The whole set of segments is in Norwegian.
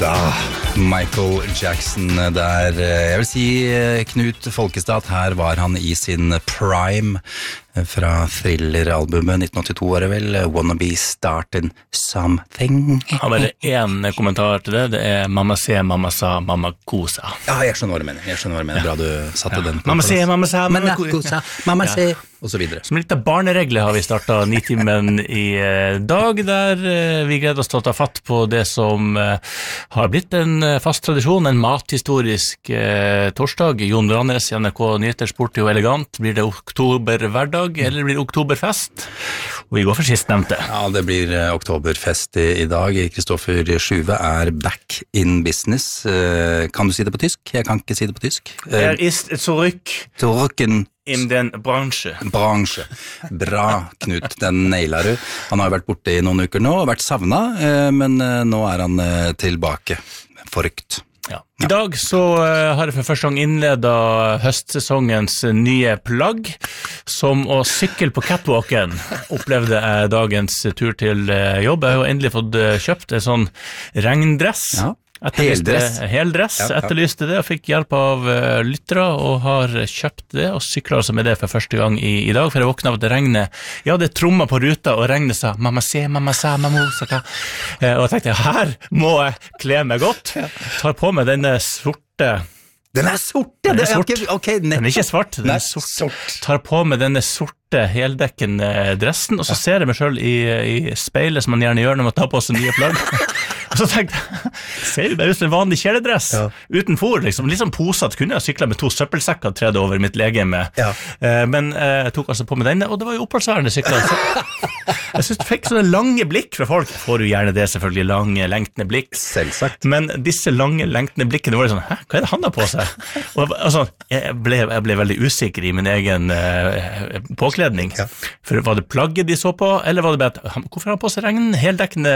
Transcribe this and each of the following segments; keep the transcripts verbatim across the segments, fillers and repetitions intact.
Da, Michael Jackson der. Jeg vil si Knut Folkestad, her var han i sin prime fra Thriller-albumet nitten åttito var det vel, Wanna Be Startin' Something. Ja, bare en kommentar til det, det er Mamma se, mamma sa, mamma kosa. Ja, jeg skjønner hva du mener, jeg skjønner hva du mener, bra du satte ja. den på. Mamma se, mamma sa, mamma kosa, mamma se, og så videre. Som litt av barneregler har vi startet Nitimen i dag, der vi gleder oss til å ta fatt på det som har blitt en fast tradisjon, en mathistorisk torsdag. Jon Rannes i N R K Nyheter, Sporty og Elegant. Blir det oktober hverdag? Eller blir det oktoberfest? Og vi går for sistnevnte. Ja, det blir oktoberfest i, i dag. Kristoffer Sjuve er back in business. Kan du si det på tysk? Jeg kan ikke si det på tysk. Er ist zurück. Zurücken. In den bransje. Bransje. Bra, Knut. Den nailer du. Han har vært borte i noen uker nå og vært savnet, men nå er han tilbake. Forrykt. Ja. I dag så uh, har jeg for første gang innledet høstsesongens nye plagg, som å sykle på catwalken opplevde jeg dagens tur til uh, jobb. Jeg har jo endelig fått uh, kjøpt en sånn regndress. Ja. Heldress. Heldress, ja, ja. Etterlyste det og fikk hjelp av uh, lyttere og har kjøpt det og sykler altså med det for første gang i, i dag, for jeg våknet av at det regnet, ja det trommet på ruta og regnet sa, mamma se, mamma sa, mamma saka, uh, og jeg tenkte, her må jeg kle meg godt, tar på meg denne sorte. Den er sort, ja, den er, sort. Okay, okay, den er ikke svart, den er sort. sort. Tar på meg denne sorte heldekkende dressen, og så ja. ser jeg meg selv i, i speilet, som man gjerne gjør når man tar på seg nye plagg. Og så tenkte jeg, ser jo bare ut som en vanlig kjeledress, ja. uten for, liksom, litt sånn posat, kunne jeg syklet med to søppelsekker tredje over mitt legeme, ja. eh, men eh, jeg tok altså på med denne, og det var jo oppholdsværende sykler, så jeg synes du fikk sånne lange blikk fra folk, får du gjerne det selvfølgelig, lange, lengtende blikk, selvsagt, men disse lange, lengtende blikkene var det sånn, hæ, hva er det han har på seg? Og altså, jeg ble, jeg ble veldig usikker i min egen eh, påkledning, ja. for var det plagget de så på, eller var det bare at, hvorfor har han på seg regn, heldekkende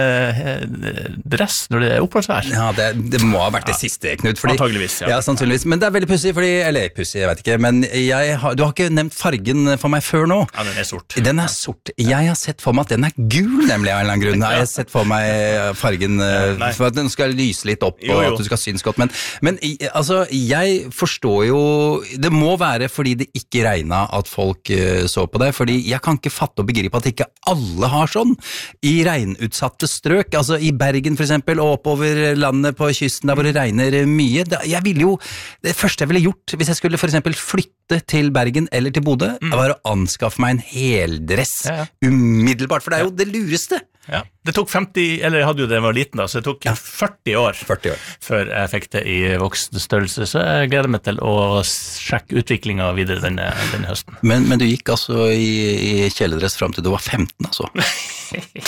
eh, dress når det er oppholdsvær? Ja, det, det må ha vært det ja. siste, Knut. Fordi, antageligvis, ja. Ja, sannsynligvis. Men det er veldig pussig, fordi, eller pussig, jeg vet ikke, men jeg har, du har ikke nevnt fargen for meg før nå. Ja, den er sort. Den er sort. Jeg har sett for meg at den er gul, nemlig av en eller annen grunn. Jeg har sett for meg fargen, ja, for at den skal lyse litt opp, og jo, jo. at du skal synes godt. Men, men altså, jeg forstår jo, det må være fordi det ikke regnet at folk uh, så på det, fordi jeg kan ikke fatte og begripe at ikke alle har sånn. I regnutsatte strøk, altså i Bergen for eksempel, og oppover landet på kysten der hvor det regner mye. Jeg ville jo, det første jeg ville gjort hvis jeg skulle for eksempel flytte til Bergen eller til Bodø, mm. var å anskaffe meg en heldress ja, ja. umiddelbart, for det er jo det lureste. Ja, det tok femti, eller jeg hadde jo det da jeg var liten da, så det tok ja. førti år, førti år før jeg fikk det i voksen størrelse, så jeg gleder meg til å sjekke utviklingen videre denne, denne høsten. Men, men du gikk altså i, i kjeledress frem til du var femten, altså?